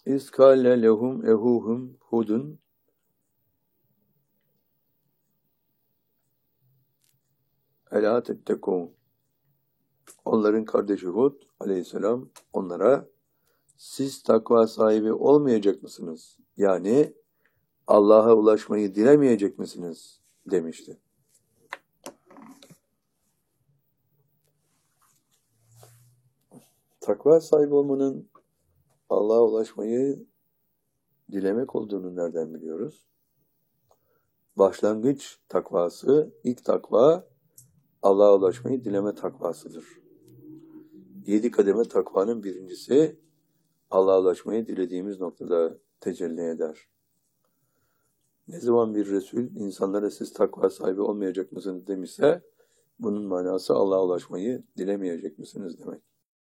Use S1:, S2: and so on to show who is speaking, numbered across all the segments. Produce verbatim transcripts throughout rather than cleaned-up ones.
S1: İskâle lehum ehuhum hudun elâ tettekûn. Onların kardeşi Hud aleyhisselam onlara siz takva sahibi olmayacak mısınız? Yani Allah'a ulaşmayı dilemeyecek misiniz? Demişti. Takva sahibi olmanın Allah'a ulaşmayı dilemek olduğunu nereden biliyoruz? Başlangıç takvası, ilk takva Allah'a ulaşmayı dileme takvasıdır. Yedi kademe takvanın birincisi Allah'a ulaşmayı dilediğimiz noktada tecelli eder. Ne zaman bir Resul insanlara siz takva sahibi olmayacak mısınız demişse bunun manası Allah'a ulaşmayı dilemeyecek misiniz demek.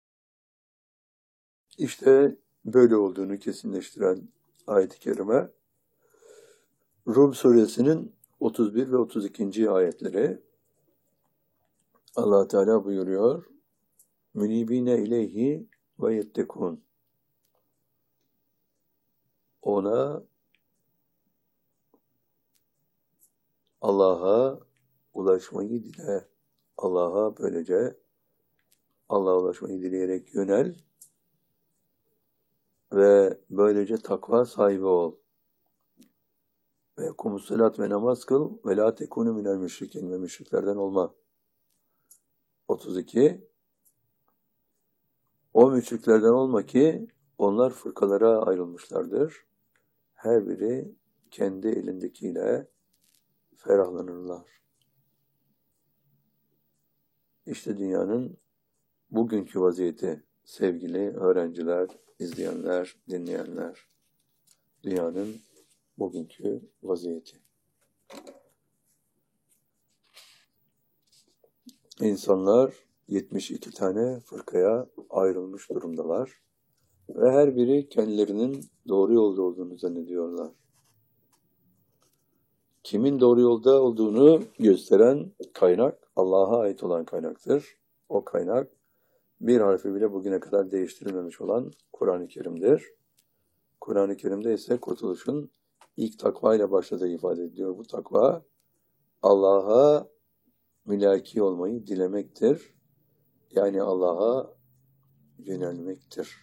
S1: İşte böyle olduğunu kesinleştiren ayet-i kerime Rum suresinin otuz bir ve otuz ikinci ayetleri. Allah Teala buyuruyor: Münibine ileyhi ve yettekun. Ona, Allah'a ulaşmayı dile. Allah'a böylece Allah'a ulaşmayı dileyerek yönel ve böylece takva sahibi ol. Ve kumussalat ve namaz kıl ve la tekunu minel müşrikin ve müşriklerden olma. otuz iki. O müşriklerden olma ki onlar fırkalara ayrılmışlardır. Her biri kendi elindekiyle ferahlanırlar. İşte dünyanın bugünkü vaziyeti sevgili öğrenciler, izleyenler, dinleyenler. Dünyanın bugünkü vaziyeti. İnsanlar yetmiş iki tane fırkaya ayrılmış durumdalar ve her biri kendilerinin doğru yolda olduğunu zannediyorlar. Kimin doğru yolda olduğunu gösteren kaynak Allah'a ait olan kaynaktır. O kaynak bir harfi bile bugüne kadar değiştirilmemiş olan Kur'an-ı Kerim'dir. Kur'an-ı Kerim'de ise kurtuluşun ilk takva ile başladığı ifade ediliyor. Bu takva Allah'a mülaki olmayı dilemektir. Yani Allah'a yönelmektir.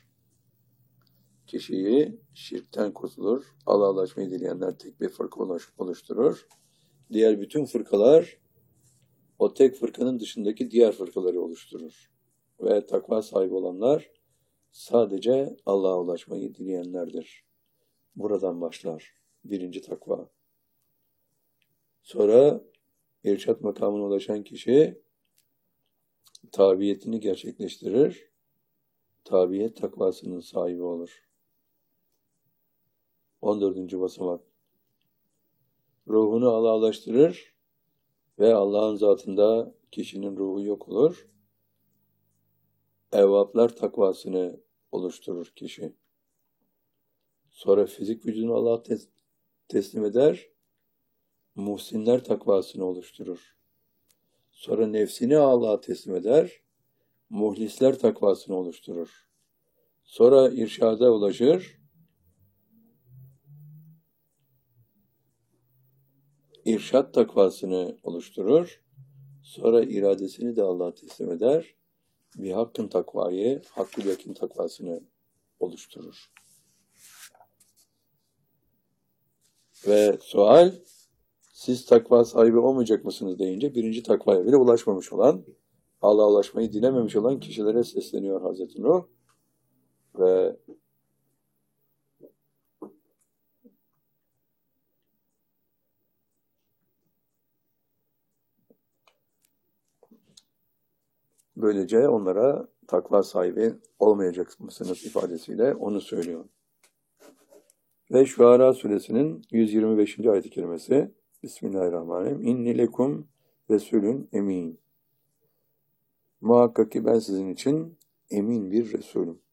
S1: Kişiyi şirkten kurtulur. Allah'a ulaşmayı dileyenler tek bir fırka oluşturur. Diğer bütün fırkalar o tek fırkanın dışındaki diğer fırkaları oluşturur. Ve takva sahibi olanlar sadece Allah'a ulaşmayı dileyenlerdir. Buradan başlar birinci takva. Sonra irşat makamına ulaşan kişi tabiyetini gerçekleştirir. Tabiyet takvasının sahibi olur. on dördüncü basamak. Ruhunu Allah'a ulaştırır ve Allah'ın zatında kişinin ruhu yok olur. Evvaplar takvasını oluşturur kişi. Sonra fizik vücudunu Allah'a tes- teslim eder. Muhsinler takvasını oluşturur. Sonra nefsini Allah'a teslim eder. Muhlisler takvasını oluşturur. Sonra irşada ulaşır. İrşad takvasını oluşturur. Sonra iradesini de Allah'a teslim eder. Bir hakkın takvayı, hakkı yakin takvasını oluşturur. Ve sual, siz takva sahibi olmayacak mısınız deyince birinci takvaya bile ulaşmamış olan, Allah'a ulaşmayı dilememiş olan kişilere sesleniyor Hazreti Nuh. Ve böylece onlara takva sahibi olmayacak mısınız ifadesiyle onu söylüyor. Ve Şuara suresinin yüz yirmi beşinci ayet-i kerimesi Bismillahirrahmanirrahim. İnni lekum resulün emin. Muhakkak ki ben sizin için emin bir Resulüm.